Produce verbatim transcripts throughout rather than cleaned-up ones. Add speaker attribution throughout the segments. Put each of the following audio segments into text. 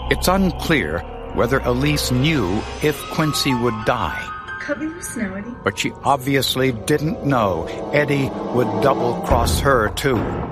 Speaker 1: It's unclear whether Elise knew if Quincy would die.
Speaker 2: Cut me with snow, Eddie.
Speaker 1: But she obviously didn't know Eddie would double-cross her, too.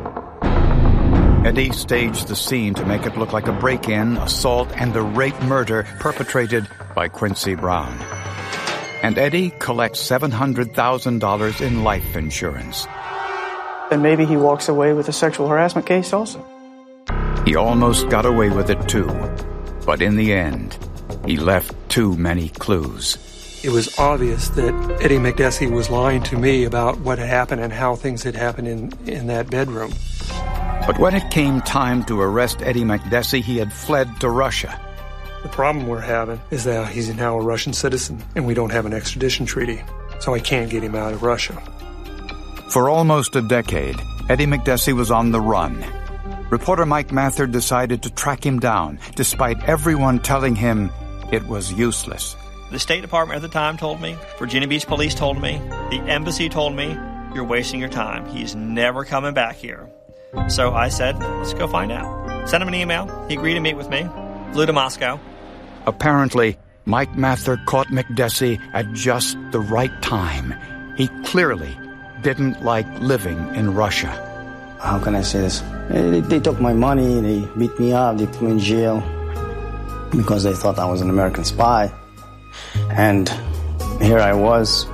Speaker 1: Eddie staged the scene to make it look like a break-in, assault, and a rape murder perpetrated by Quincy Brown. And Eddie collects seven hundred thousand dollars in life insurance.
Speaker 3: And maybe he walks away with a sexual harassment case also.
Speaker 1: He almost got away with it, too. But in the end, he left too many clues.
Speaker 4: It was obvious that Eddie McDessie was lying to me about what had happened and how things had happened in, in that bedroom.
Speaker 1: But when it came time to arrest Eddie McDessie, he had fled to Russia.
Speaker 4: The problem we're having is that he's now a Russian citizen, and we don't have an extradition treaty, so I can't get him out of Russia.
Speaker 1: For almost a decade, Eddie McDessie was on the run. Reporter Mike Mather decided to track him down, despite everyone telling him it was useless.
Speaker 5: The State Department at the time told me, Virginia Beach Police told me, the embassy told me, you're wasting your time. He's never coming back here. So I said, let's go find out. Sent him an email. He agreed to meet with me. Flew to Moscow.
Speaker 1: Apparently, Mike Mather caught McDessie at just the right time. He clearly didn't like living in Russia.
Speaker 6: How can I say this? They, they took my money, they beat me up, they put me in jail because they thought I was an American spy. And here I was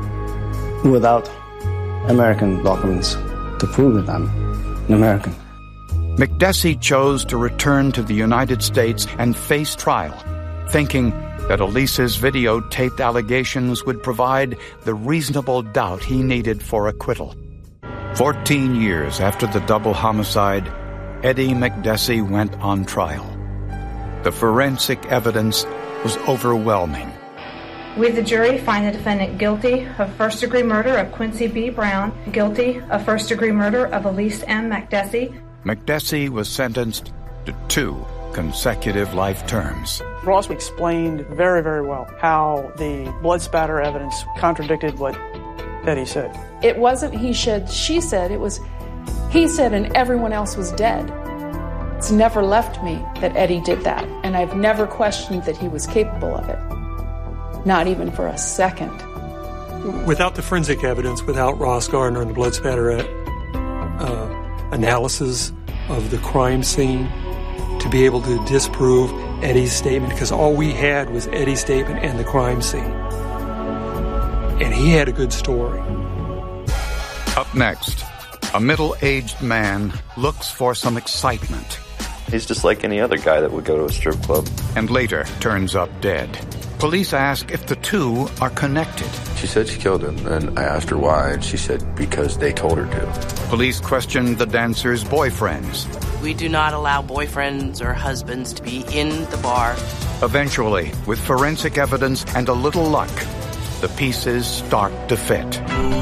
Speaker 6: without American documents to prove that I'm an American.
Speaker 1: McDessie chose to return to the United States and face trial, thinking that Elise's videotaped allegations would provide the reasonable doubt he needed for acquittal. Fourteen years after the double homicide, Eddie McDessie went on trial. The forensic evidence was overwhelming.
Speaker 7: We, the jury, find the defendant guilty of first-degree murder of Quincy B. Brown, guilty of first-degree murder of Elise M. McDessie.
Speaker 1: McDessie was sentenced to two consecutive life terms.
Speaker 3: Ross explained very, very well how the blood spatter evidence contradicted what Eddie said.
Speaker 8: It wasn't he said, she said. It was he said and everyone else was dead. It's never left me that Eddie did that, and I've never questioned that he was capable of it. Not even for a second.
Speaker 4: Without the forensic evidence, without Ross Gardner and the blood spatter uh, analysis of the crime scene, to be able to disprove Eddie's statement, because all we had was Eddie's statement and the crime scene. And he had a good story.
Speaker 1: Up next, a middle-aged man looks for some excitement.
Speaker 9: He's just like any other guy that would go to a strip club.
Speaker 1: And later turns up dead. Police ask if the two are connected.
Speaker 10: She said she killed him, and I asked her why, and she said because they told her to.
Speaker 1: Police questioned the dancer's boyfriends.
Speaker 11: We do not allow boyfriends or husbands to be in the bar.
Speaker 1: Eventually, with forensic evidence and a little luck, the pieces start to fit.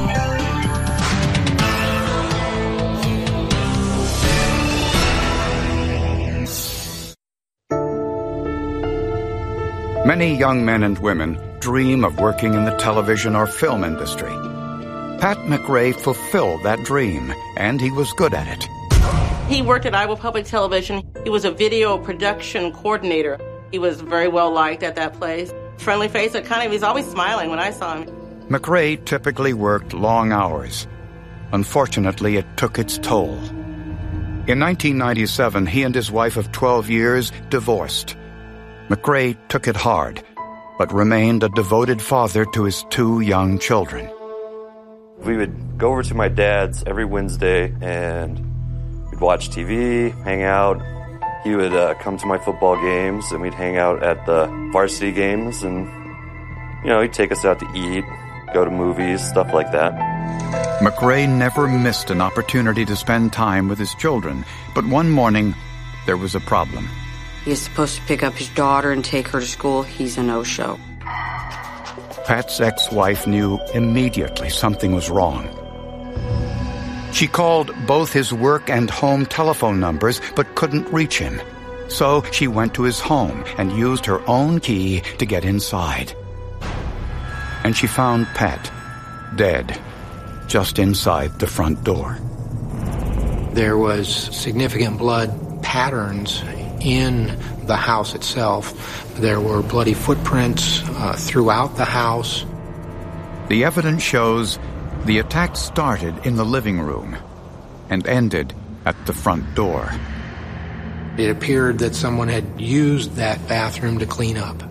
Speaker 1: Many young men and women dream of working in the television or film industry. Pat McRae fulfilled that dream, and he was good at it.
Speaker 12: He worked at Iowa Public Television. He was a video production coordinator. He was very well liked at that place. Friendly face, and kind of, he's always smiling when I saw him.
Speaker 1: McRae typically worked long hours. Unfortunately, it took its toll. In nineteen ninety-seven, he and his wife of twelve years divorced. McRae took it hard, but remained a devoted father to his two young children.
Speaker 9: We would go over to my dad's every Wednesday, and we'd watch T V, hang out. He would uh, come to my football games, and we'd hang out at the varsity games, and, you know, he'd take us out to eat, go to movies, stuff like that.
Speaker 1: McRae never missed an opportunity to spend time with his children, but one morning, there was a problem.
Speaker 13: He's supposed to pick up his daughter and take her to school. He's a no-show.
Speaker 1: Pat's ex-wife knew immediately something was wrong. She called both his work and home telephone numbers, but couldn't reach him. So she went to his home and used her own key to get inside. And she found Pat, dead, just inside the front door.
Speaker 14: There was significant blood patterns
Speaker 2: in the house itself. There were bloody footprints uh, throughout the house.
Speaker 1: The evidence shows the attack started in the living room and ended at the front door.
Speaker 2: It appeared that someone had used that bathroom to clean up.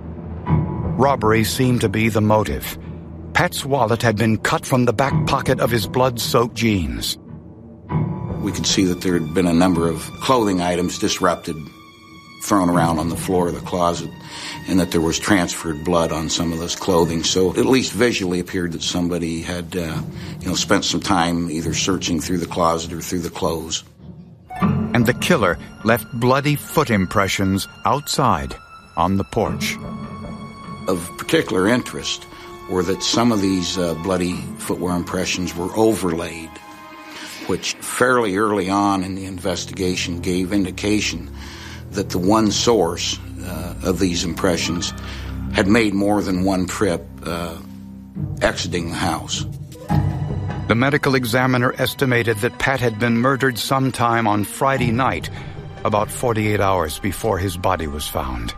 Speaker 1: Robbery seemed to be the motive. Pat's wallet had been cut from the back pocket of his blood-soaked jeans.
Speaker 14: We could see that there had been a number of clothing items disrupted, thrown around on the floor of the closet, and that there was transferred blood on some of this clothing. So at least visually appeared that somebody had, uh, you know, spent some time either searching through the closet or through the clothes.
Speaker 1: And the killer left bloody foot impressions outside on the porch.
Speaker 14: Of particular interest were that some of these uh, bloody footwear impressions were overlaid, which fairly early on in the investigation gave indication that the one source uh, of these impressions had made more than one trip uh, exiting the house.
Speaker 1: The medical examiner estimated that Pat had been murdered sometime on Friday night, about forty-eight hours before his body was found.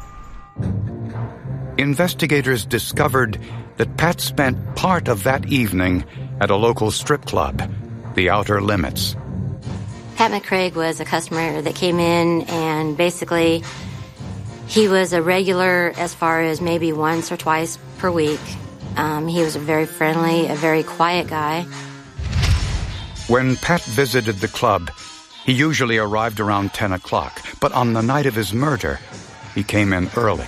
Speaker 1: Investigators discovered that Pat spent part of that evening at a local strip club, the Outer Limits.
Speaker 15: Pat McCraig was a customer that came in, and basically he was a regular as far as maybe once or twice per week. Um, he was a very friendly, a very quiet guy.
Speaker 1: When Pat visited the club, he usually arrived around ten o'clock, but on the night of his murder, he came in early.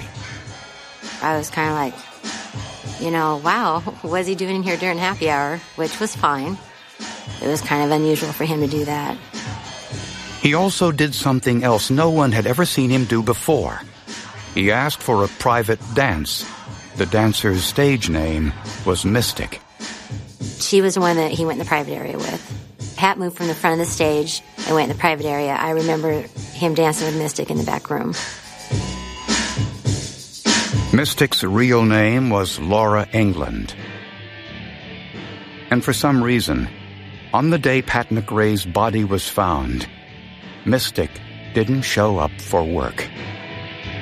Speaker 15: I was kind of like, you know, wow, what's he doing here during happy hour, which was fine. It was kind of unusual for him to do that.
Speaker 1: He also did something else no one had ever seen him do before. He asked for a private dance. The dancer's stage name was Mystic.
Speaker 15: She was the one that he went in the private area with. Pat moved from the front of the stage and went in the private area. I remember him dancing with Mystic in the back room.
Speaker 1: Mystic's real name was Laura England. And for some reason, on the day Pat McRae's body was found, Mystic didn't show up for work.